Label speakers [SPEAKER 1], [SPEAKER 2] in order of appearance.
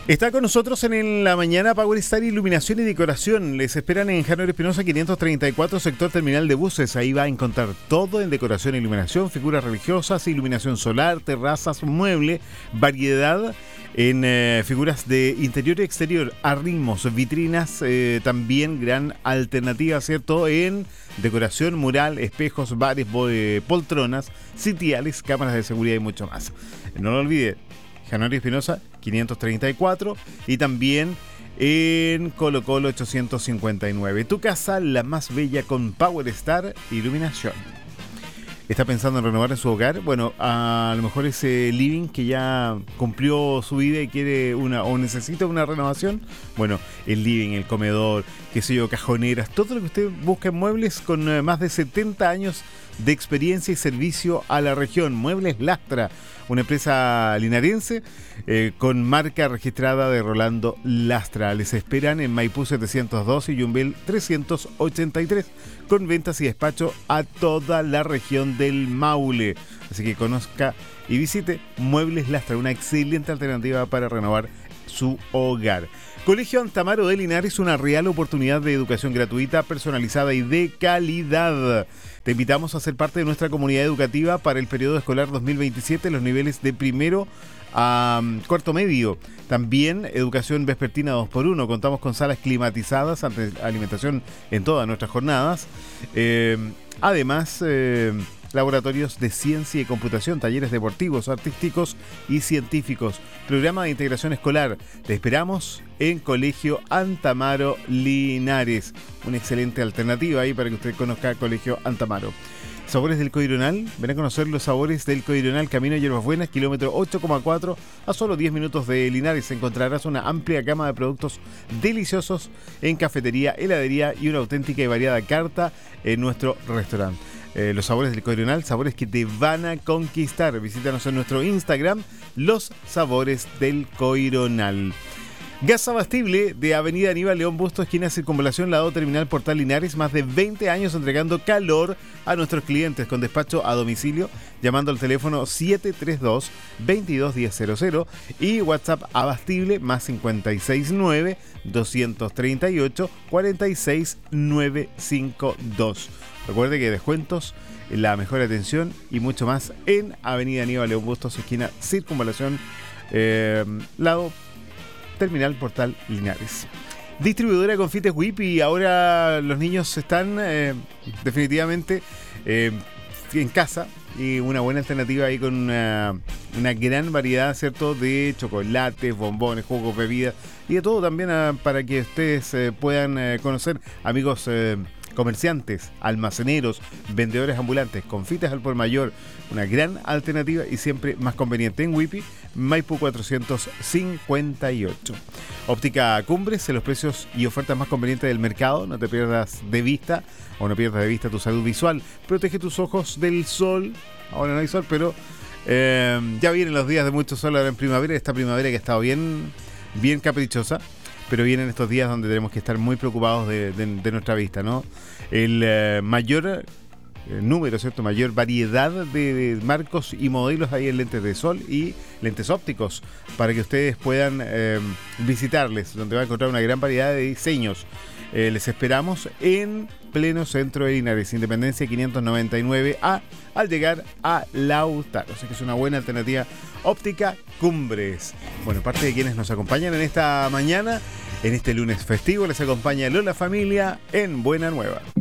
[SPEAKER 1] Está con nosotros en la mañana Power Star Iluminación y Decoración. Les esperan en Januario Espinosa 534, sector terminal de buses. Ahí va a encontrar todo en decoración e iluminación, figuras religiosas, iluminación solar, terrazas, mueble, variedad en figuras de interior y exterior, arrimos, vitrinas, también gran alternativa, ¿cierto? En decoración, mural, espejos, bares, poltronas, sitiales, cámaras de seguridad y mucho más. No lo olvide, Januario Espinosa 534 y también en Colo Colo 859. Tu casa, la más bella con Power Star Iluminación. ¿Está pensando en renovar en su hogar? Bueno, a lo mejor ese living que ya cumplió su vida y quiere o necesita una renovación. Bueno, el living, el comedor, qué sé yo, cajoneras, todo lo que usted busca en muebles con más de 70 años de experiencia y servicio a la región. Muebles Lastra, una empresa linarense con marca registrada de Rolando Lastra. Les esperan en Maipú 712 y Yumbel 383 con ventas y despacho a toda la región del Maule. Así que conozca y visite Muebles Lastra, una excelente alternativa para renovar su hogar. Colegio Antamaro de Linares, una real oportunidad de educación gratuita, personalizada y de calidad. Te invitamos a ser parte de nuestra comunidad educativa para el periodo escolar 2027, los niveles de primero a cuarto medio. También educación vespertina 2x1. Contamos con salas climatizadas, alimentación en todas nuestras jornadas. Además, laboratorios de ciencia y computación, talleres deportivos, artísticos y científicos. Programa de integración escolar. Te esperamos en Colegio Antamaro Linares. Una excelente alternativa ahí para que usted conozca Colegio Antamaro. Sabores del Coironal. Ven a conocer los sabores del Coironal, camino a Hierbas Buenas, kilómetro 8,4, a solo 10 minutos de Linares. Encontrarás una amplia gama de productos deliciosos en cafetería, heladería y una auténtica y variada carta en nuestro restaurante. Los sabores del Coironal, sabores que te van a conquistar. Visítanos en nuestro Instagram, Los Sabores del Coironal. Gas Abastible de Avenida Aníbal León Busto, esquina Circunvalación, lado Terminal Portal Linares. Más de 20 años entregando calor a nuestros clientes con despacho a domicilio, llamando al teléfono 732-221000 y WhatsApp Abastible más 569 238 46952. Recuerde que descuentos, la mejor atención y mucho más en Avenida Aníbal León Bustos, esquina Circunvalación, lado Terminal Portal Linares. Distribuidora de confites Whippy. Ahora los niños están definitivamente en casa y una buena alternativa ahí con una gran variedad, ¿cierto?, de chocolates, bombones, jugos, bebidas y de todo también para que ustedes puedan conocer amigos comerciantes, almaceneros, vendedores ambulantes, confites al por mayor, una gran alternativa y siempre más conveniente en Whippy, Maipú 458. Óptica Cumbres, los precios y ofertas más convenientes del mercado. No te pierdas de vista o no pierdas de vista tu salud visual. Protege tus ojos del sol. Ahora no hay sol, pero ya vienen los días de mucho sol ahora en primavera. Esta primavera que ha estado bien caprichosa. Pero vienen estos días donde tenemos que estar muy preocupados de nuestra vista, ¿no? El mayor número, ¿cierto? Mayor variedad de marcos y modelos hay en lentes de sol y lentes ópticos para que ustedes puedan visitarles, donde va a encontrar una gran variedad de diseños. Les esperamos en pleno centro de Linares, Independencia 599A, al llegar a Lautaro. Así que es una buena alternativa. Óptica Cumbres. Bueno, parte de quienes nos acompañan en esta mañana, en este lunes festivo, les acompaña Lola Familia en Buena Nueva.